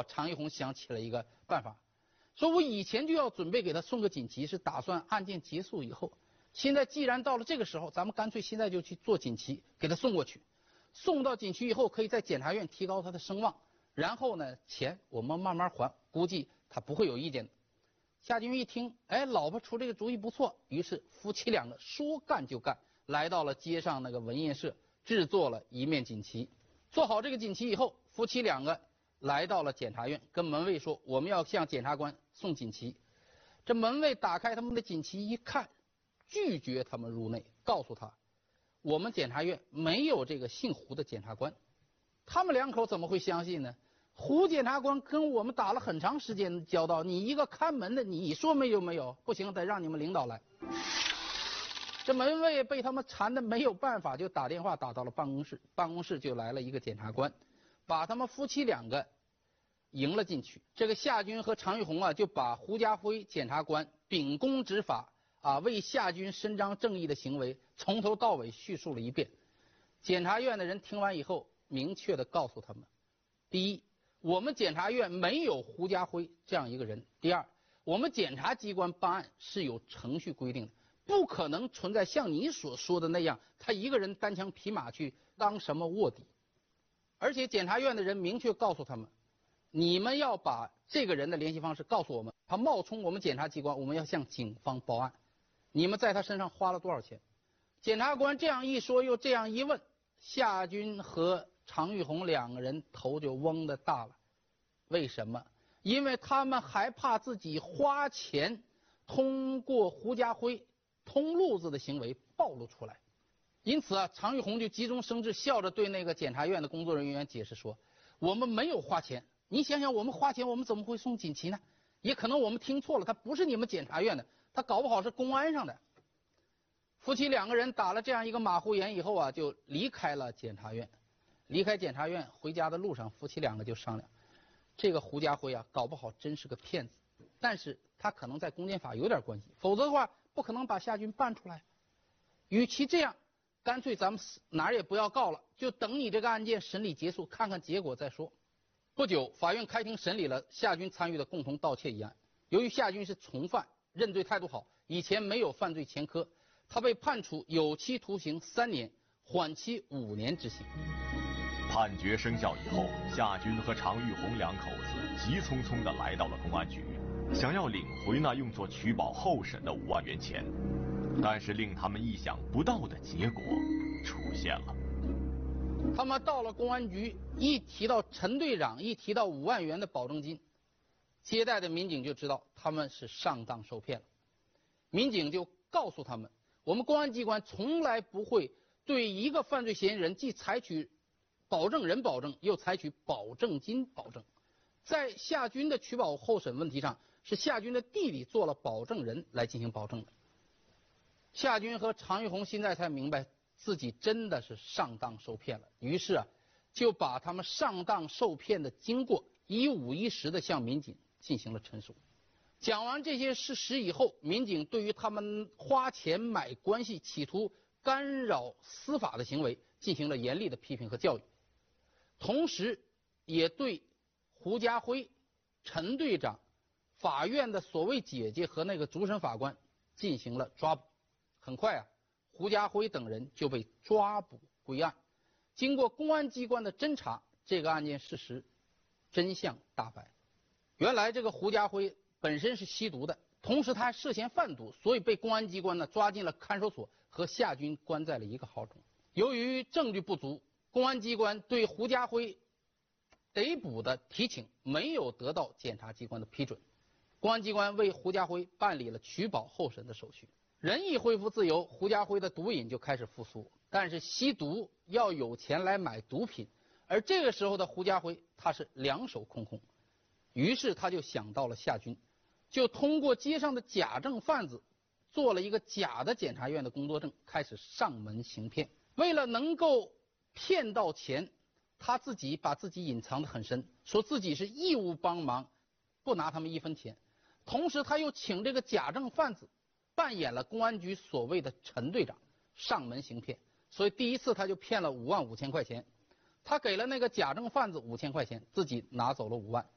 常玉红想起了一个办法，说我以前就要准备给他送个锦旗，是打算案件结束以后。现在既然到了这个时候，咱们干脆现在就去做锦旗，给他送过去。送到锦旗以后，可以在检察院提高他的声望。然后呢，钱我们慢慢还，估计他不会有意见的。夏军一听，哎，老婆出这个主意不错，于是夫妻两个说干就干，来到了街上那个文业社，制作了一面锦旗。做好这个锦旗以后，夫妻两个来到了检察院，跟门卫说我们要向检察官送锦旗。这门卫打开他们的锦旗一看，拒绝他们入内，告诉他我们检察院没有这个姓胡的检察官。他们两口怎么会相信呢？胡检察官跟我们打了很长时间交道，你一个看门的，你说没有没有？不行，得让你们领导来。这门卫被他们缠的没有办法，就打电话打到了办公室，办公室就来了一个检察官，把他们夫妻两个迎了进去。这个夏军和常玉红啊，就把胡家辉检察官秉公执法啊，为夏军伸张正义的行为从头到尾叙述了一遍。检察院的人听完以后，明确地告诉他们：第一，我们检察院没有胡家辉这样一个人；第二，我们检察机关办案是有程序规定的，不可能存在像你所说的那样，他一个人单枪匹马去当什么卧底。而且检察院的人明确告诉他们，你们要把这个人的联系方式告诉我们，他冒充我们检察机关，我们要向警方报案。你们在他身上花了多少钱？检察官这样一说又这样一问，夏军和常玉红两个人头就嗡的大了。为什么？因为他们还怕自己花钱通过胡家辉通路子的行为暴露出来。因此啊，常玉红就急中生智，笑着对那个检察院的工作人员解释说，我们没有花钱，你想想我们花钱，我们怎么会送锦旗呢？也可能我们听错了，他不是你们检察院的，他搞不好是公安上的。夫妻两个人打了这样一个马虎眼以后啊，就离开了检察院。离开检察院回家的路上，夫妻两个就商量，这个胡家辉啊，搞不好真是个骗子，但是他可能在公检法有点关系，否则的话不可能把夏军办出来。与其这样，干脆咱们哪儿也不要告了，就等你这个案件审理结束，看看结果再说。不久，法院开庭审理了夏军参与的共同盗窃一案。由于夏军是从犯，认罪态度好，以前没有犯罪前科，他被判处有期徒刑3年，缓期5年执行。 判决生效以后，夏军和常玉红两口子急匆匆地来到了公安局，想要领回那用作取保候审的5万元钱。但是令他们意想不到的结果出现了。 他们到了公安局，一提到陈队长，一提到5万元的保证金，接待的民警就知道他们是上当受骗了。民警就告诉他们，我们公安机关从来不会对一个犯罪嫌疑人既采取保证人保证，又采取保证金保证。在夏军的取保候审问题上，是夏军的弟弟做了保证人来进行保证的。夏军和常玉红现在才明白自己真的是上当受骗了，于是啊，就把他们上当受骗的经过一五一十地向民警进行了陈述。讲完这些事实以后，民警对于他们花钱买关系，企图干扰司法的行为进行了严厉的批评和教育，同时也对胡家辉、陈队长、法院的所谓姐姐和那个主审法官进行了抓捕。很快啊，胡家辉等人就被抓捕归案。经过公安机关的侦查，这个案件事实真相大白。原来这个胡家辉本身是吸毒的，同时他还涉嫌贩毒，所以被公安机关呢抓进了看守所，和夏军关在了一个号中。由于证据不足，公安机关对胡家辉逮捕的提请没有得到检察机关的批准。公安机关为胡家辉办理了取保候审的手续。人一恢复自由，胡家辉的毒瘾就开始复苏，但是吸毒要有钱来买毒品，而这个时候的胡家辉他是两手空空，于是他就想到了夏军，就通过街上的假证贩子做了一个假的检察院的工作证，开始上门行骗。为了能够骗到钱，他自己把自己隐藏得很深，说自己是义务帮忙，不拿他们1分钱。同时他又请这个假证贩子扮演了公安局所谓的陈队长，上门行骗。所以第一次他就骗了5万5千块钱，他给了那个假证贩子5000块钱，自己拿走了5万。